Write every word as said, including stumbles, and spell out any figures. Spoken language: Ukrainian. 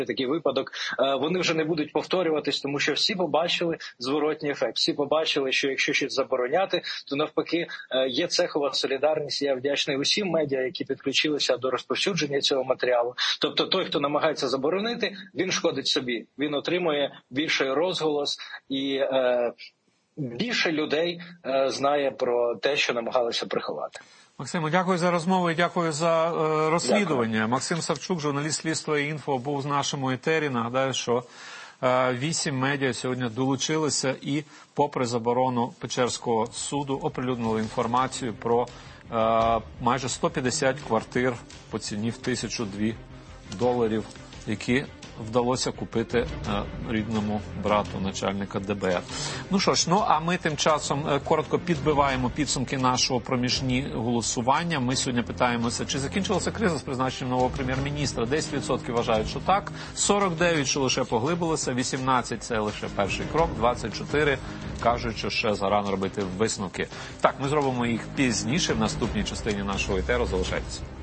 такий випадок, вони вже не будуть повторюватись, тому що всі побачили зворотній ефект. Всі побачили, що якщо щось забороняти, то навпаки є цехова солідарність. Я вдячний усім медіа, які підключилися до розповсюдження цього матеріалу. Тобто той, хто намагається заборонити, він шкодить собі. Він отримує більший розголос і е, більше людей е, знає про те, що намагалися приховати. Максиме, дякую за розмову і дякую за е, розслідування. Дякую. Максим Савчук, журналіст «Слідства і інфо», був в нашому етері. Нагадаю, що е, вісім медіа сьогодні долучилися і, попри заборону Печерського суду, оприлюднили інформацію про е, майже сто п'ятдесят квартир по ціні в тисячу дві доларів, які вдалося купити е, рідному брату начальника Д Б Р. Ну що ж, ну а ми тим часом е, коротко підбиваємо підсумки нашого проміжні голосування. Ми сьогодні питаємося, чи закінчилася криза з призначенням нового прем'єр-міністра. десять відсотків вважають, що так, сорок дев'ять, що лише поглибилося, вісімнадцять – це лише перший крок, двадцять чотири кажуть, що ще зарано робити висновки. Так, ми зробимо їх пізніше в наступній частині нашого етеру. Залишайтеся.